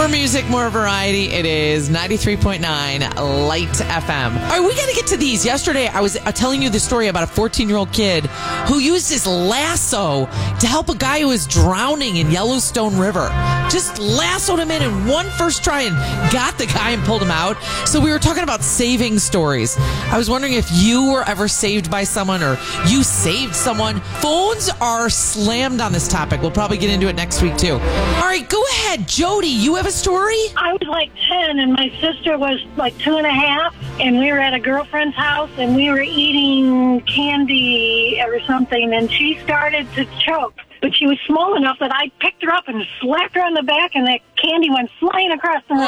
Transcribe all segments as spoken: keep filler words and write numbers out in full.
More music, more variety. It is ninety-three point nine Light F M. All right, we got to get to these. Yesterday, I was uh, telling you the story about a fourteen-year-old kid who used his lasso to help a guy who was drowning in Yellowstone River. Just lassoed him in in one first try and got the guy and pulled him out. So we were talking about saving stories. I was wondering if you were ever saved by someone or you saved someone. Phones are slammed on this topic. We'll probably get into it next week, too. All right, go ahead. Jody, you have a story? I was like ten, and my sister was like two and a half, and we were at a girlfriend's house, and we were eating candy or something, and she started to choke. But she was small enough that I picked her up and slapped her on the back, and that candy went flying across the room.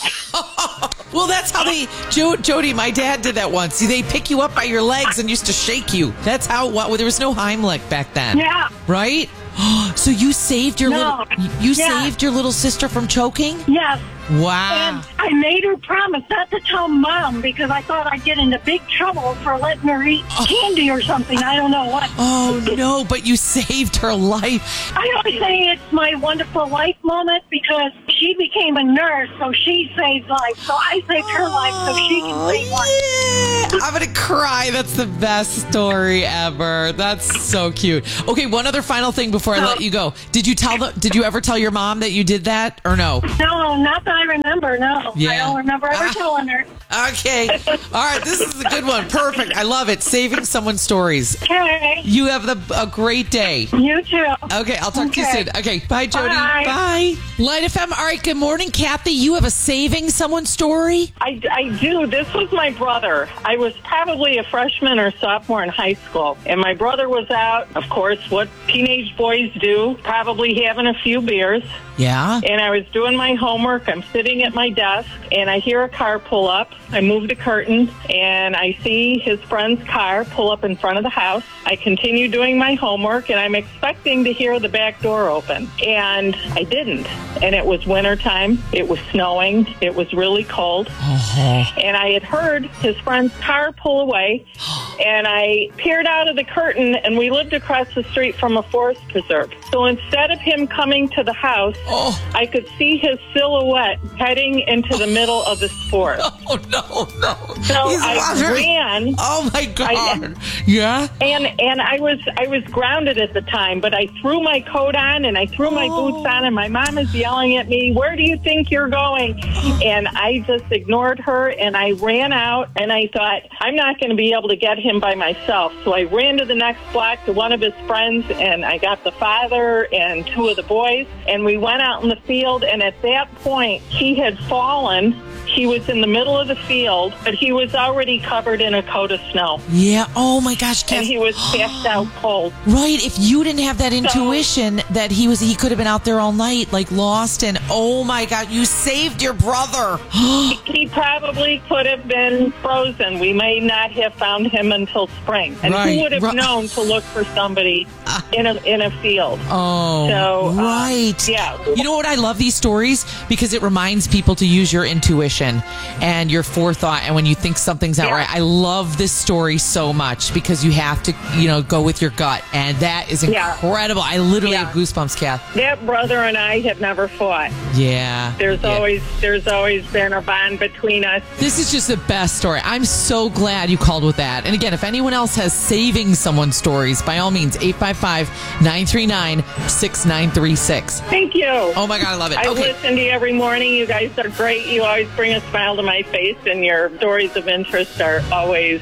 Oh. Well, that's how they... Jo- Jody, my dad did that once. They pick you up by your legs and used to shake you. That's how... Well, there was no Heimlich back then. Yeah. Right? So you saved your no. little... You yeah. saved your little sister from choking? Yes. Wow. And I made her promise not to tell Mom because I thought I'd get into big trouble for letting her eat oh. candy or something. I don't know what. Oh, no, but you saved her life. I always say it's my wonderful life moment because she became a nurse, so she saved life. So I saved her life so she can save life. Yeah. I'm going to cry. That's the best story ever. That's so cute. Okay, one other final thing before I let you go. Did you tell the, Did you ever tell your mom that you did that or no? No, not that I remember, no. Yeah. I don't remember ever ah. telling her. Okay. All right, this is a good one. Perfect. I love it. Saving someone's stories. Okay. You have the, a great day. You too. Okay, I'll talk okay. to you soon. Okay, bye, Jody. Bye. Bye. Light F M. All right, good morning, Kathy. You have a saving someone story? I, I do. This was my brother. I was probably a freshman or sophomore in high school, and my brother was out, of course, what teenage boys do, probably having a few beers. Yeah. And I was doing my homework. I'm sitting at my desk, and I hear a car pull up. I move the curtain, and I see his friend's car pull up in front of the house. I continue doing my homework, and I'm expecting to hear the back door open. And I didn't. And it was wintertime. It was snowing. It was really cold. Uh-huh. And I had heard his friend's car pull away, and I peered out of the curtain, and we lived across the street from a forest preserve. So instead of him coming to the house, oh. I could see his silhouette heading into the middle of this forest. Oh, no, no. So He's I wandering. ran. Oh, my God. I, yeah? And and I was I was grounded at the time, but I threw my coat on and I threw my oh. boots on, and my mom is yelling at me, "Where do you think you're going?" And I just ignored her, and I ran out, and I thought, I'm not going to be able to get him by myself. So I ran to the next block to one of his friends, and I got the father and two of the boys, and we went out in the field, and at that point, he had fallen. He was in the middle of the field, but he was already covered in a coat of snow. Yeah. Oh, my gosh, Kathy. And he was passed out cold. Right. If you didn't have that intuition so, that he was, he could have been out there all night, like lost. And oh my God, you saved your brother. he, he probably could have been frozen. We may not have found him until spring. And right. who would have right. known to look for somebody in a in a field? Oh, so, right. Uh, yeah. You know what? I love these stories because it reminds people to use your intuition and your forethought, and when you think something's not yeah. right. I love this story so much because you have to, you know, go with your gut, and that is incredible. Yeah. I literally yeah. have goosebumps, Kath. That brother and I have never fought. Yeah. There's yeah. always there's always been a bond between us. This is just the best story. I'm so glad you called with that. And again, if anyone else has saving someone stories, by all means, eight five five, nine three nine, six nine three six. Thank you. Oh my God, I love it. I okay. listen to you every morning. You guys are great. You always bring a smile to my face, and your stories of interest are always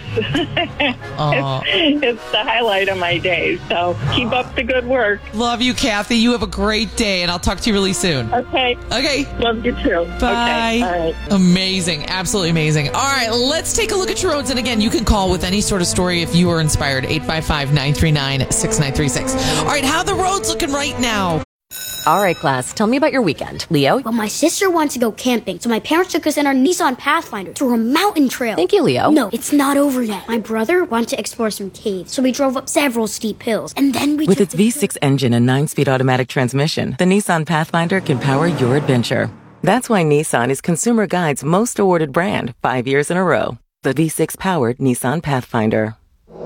it's, it's the highlight of my day. So keep up the good work. Love you, Kathy. You have a great day, and I'll talk to you really soon. Okay. Okay. Love you too. Bye. Okay. All right. Amazing. Absolutely amazing. All right, let's take a look at your roads. And again, you can call with any sort of story if you are inspired. eight five five, nine three nine, six nine three six. All right, how are the roads looking right now? All right, class, tell me about your weekend. Leo? Well, my sister wanted to go camping, so my parents took us in our Nissan Pathfinder to a mountain trail. Thank you, Leo. No, it's not over yet. My brother wanted to explore some caves, so we drove up several steep hills, and then we With took its V six engine and nine-speed automatic transmission, the Nissan Pathfinder can power your adventure. That's why Nissan is Consumer Guide's most awarded brand five years in a row. The V six-powered Nissan Pathfinder.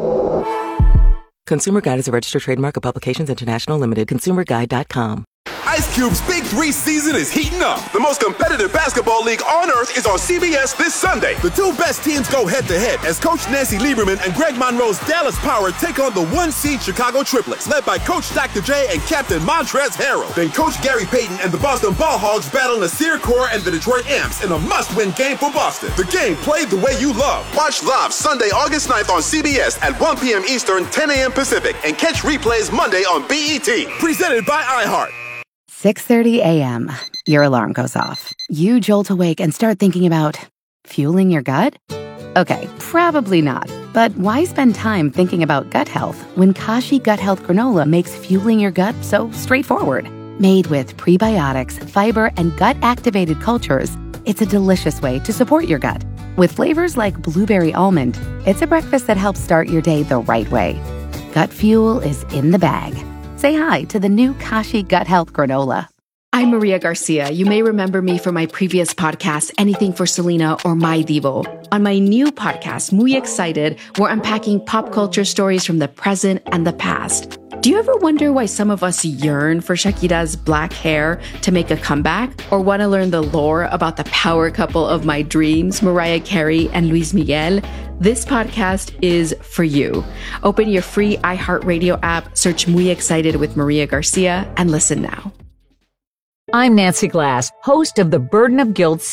Consumer Guide is a registered trademark of Publications International Limited. consumer guide dot com. Ice Cube's Big Three season is heating up. The most competitive basketball league on earth is on C B S this Sunday. The two best teams go head-to-head as Coach Nancy Lieberman and Greg Monroe's Dallas Power take on the one-seed Chicago Triplets, led by Coach Doctor J and Captain Montrezl Harrell. Then Coach Gary Payton and the Boston Ball Hogs battle Nasir Kaur and the Detroit Amps in a must-win game for Boston. The game played the way you love. Watch live Sunday, August ninth on C B S at one p.m. Eastern, ten a.m. Pacific, and catch replays Monday on B E T. Presented by iHeart. six thirty a.m. Your alarm goes off. You jolt awake and start thinking about fueling your gut? Okay, probably not. But why spend time thinking about gut health when Kashi Gut Health Granola makes fueling your gut so straightforward? Made with prebiotics, fiber, and gut-activated cultures, it's a delicious way to support your gut. With flavors like blueberry almond, it's a breakfast that helps start your day the right way. Gut fuel is in the bag. Say hi to the new Kashi Gut Health Granola. I'm Maria Garcia. You may remember me from my previous podcast, Anything for Selena or My Divo. On my new podcast, Muy Excited, we're unpacking pop culture stories from the present and the past. Do you ever wonder why some of us yearn for Shakira's black hair to make a comeback? Or want to learn the lore about the power couple of my dreams, Mariah Carey and Luis Miguel? This podcast is for you. Open your free iHeartRadio app, search Muy Excited with Maria Garcia, and listen now. I'm Nancy Glass, host of the Burden of Guilt